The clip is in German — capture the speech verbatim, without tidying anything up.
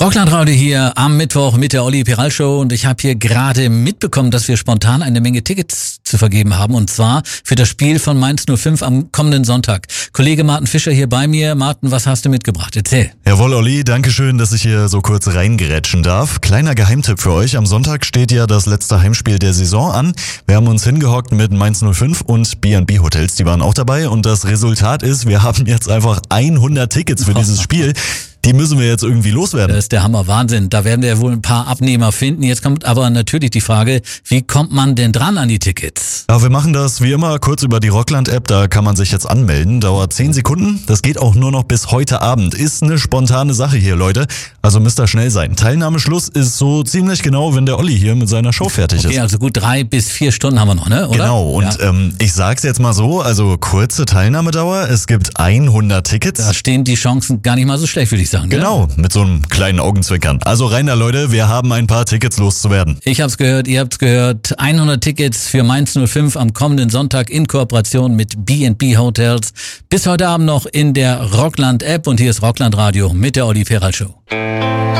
Rocklandradio hier am Mittwoch mit der Olli Peral Show und ich habe hier gerade mitbekommen, dass wir spontan eine Menge Tickets zu vergeben haben und zwar für das Spiel von Mainz null fünf am kommenden Sonntag. Kollege Martin Fischer hier bei mir. Martin, was hast du mitgebracht? Erzähl. Jawohl, Olli, danke schön, dass ich hier so kurz reingerätschen darf. Kleiner Geheimtipp für euch. Am Sonntag steht ja das letzte Heimspiel der Saison an. Wir haben uns hingehockt mit Mainz null fünf und B and B Hotels, die waren auch dabei und das Resultat ist, wir haben jetzt einfach hundert Tickets für dieses Spiel. Die müssen wir jetzt irgendwie loswerden. Das ist der Hammer, Wahnsinn. Da werden wir ja wohl ein paar Abnehmer finden. Jetzt kommt aber natürlich die Frage, wie kommt man denn dran an die Tickets? Ja, wir machen das wie immer kurz über die Rockland-App. Da kann man sich jetzt anmelden. Dauert zehn Sekunden. Das geht auch nur noch bis heute Abend. Ist eine spontane Sache hier, Leute. Also müsst ihr schnell sein. Teilnahmeschluss ist so ziemlich genau, wenn der Olli hier mit seiner Show fertig okay, ist. Also gut drei bis vier Stunden haben wir noch, ne? Oder? Genau. Und ja. ähm, ich sag's jetzt mal so, also kurze Teilnahmedauer. Es gibt hundert Tickets. Da stehen die Chancen gar nicht mal so schlecht, würde ich sagen. Genau. Ne? Mit so einem kleinen Augenzwinkern. Also rein da, Leute, wir haben ein paar Tickets loszuwerden. Ich hab's gehört, ihr habt's gehört. hundert Tickets für Mainz null fünf am kommenden Sonntag in Kooperation mit B and B Hotels. Bis heute Abend noch in der Rockland-App und hier ist Rockland Radio mit der Olli Peral Show.